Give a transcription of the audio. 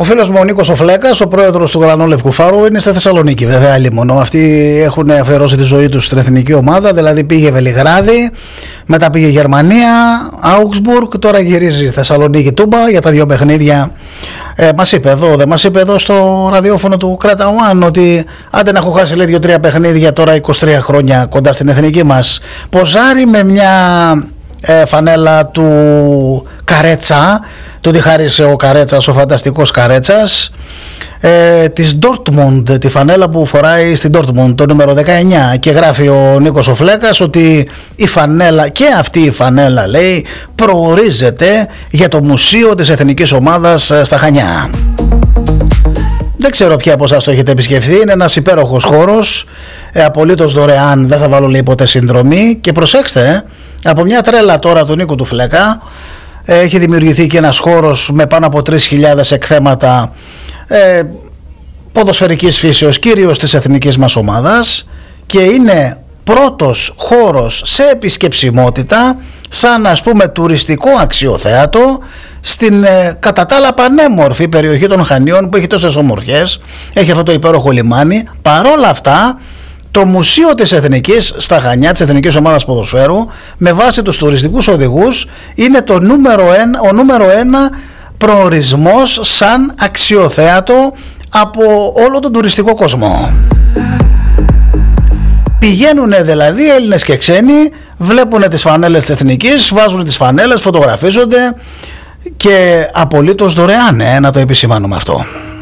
φίλος μου ο Νίκος ο Φλέκας, ο πρόεδρος του Γαλανού Λευκοφάρου, είναι στη Θεσσαλονίκη, βέβαια, λίμωνο. Αυτοί έχουν αφιερώσει τη ζωή τους στην εθνική ομάδα, δηλαδή πήγε Βελιγράδι, μετά πήγε Γερμανία, Augsburg, τώρα γυρίζει Θεσσαλονίκη Τούμπα για τα 2 παιχνίδια. Μας είπε εδώ στο ραδιόφωνο του Κράτα One ότι άντε να έχω χάσει, λέει, 2-3 παιχνίδια τώρα 23 χρόνια κοντά στην εθνική μας. Ποζάρει με μια φανέλα του Καρέτσα, του τη χάρισε ο Καρέτσας, ο φανταστικός Καρέτσας, της Dortmund, τη φανέλα που φοράει στην Dortmund, το νούμερο 19, και γράφει ο Νίκος ο Φλέκας ότι η φανέλα, και αυτή η φανέλα, λέει, προορίζεται για το μουσείο της εθνικής ομάδας στα Χανιά. Δεν ξέρω ποια από εσάς το έχετε επισκεφθεί, είναι ένας υπέροχος χώρος, απολύτως δωρεάν, δεν θα βάλω, λέει, ποτέ συνδρομή, και προσέξτε, από μια τρέλα τώρα του Νίκου του Φλέκα, έχει δημιουργηθεί και ένας χώρος με πάνω από 3.000 εκθέματα ποδοσφαιρικής φύσεως, κυρίως της εθνικής μας ομάδας, και είναι πρώτος χώρος σε επισκεψιμότητα, σαν, ας πούμε, τουριστικό αξιοθέατο στην κατά τα άλλα πανέμορφη περιοχή των Χανίων, που έχει τόσες ομορφιές, έχει αυτό το υπέροχο λιμάνι. Παρόλα αυτά, το Μουσείο της Εθνικής στα Χανιά, της Εθνικής Ομάδας Ποδοσφαίρου, με βάση τους τουριστικούς οδηγούς, είναι ο νούμερο ένα προορισμός σαν αξιοθέατο από όλο τον τουριστικό κόσμο. Πηγαίνουν δηλαδή Έλληνες και ξένοι, βλέπουν τις φανέλες της Εθνικής, βάζουν τις φανέλες, φωτογραφίζονται, και απολύτως δωρεάν, να το επισημάνουμε αυτό.